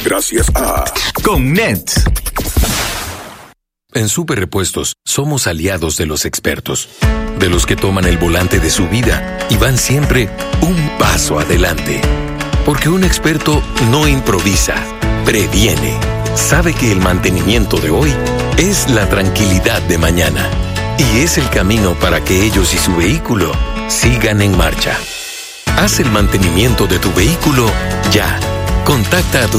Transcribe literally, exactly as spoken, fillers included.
gracias a Connet. En Super Repuestos somos aliados de los expertos, de los que toman el volante de su vida y van siempre un paso adelante. Porque un experto no improvisa, previene. Sabe que el mantenimiento de hoy es la tranquilidad de mañana y es el camino para que ellos y su vehículo sigan en marcha. Haz el mantenimiento de tu vehículo ya. Contacta a tu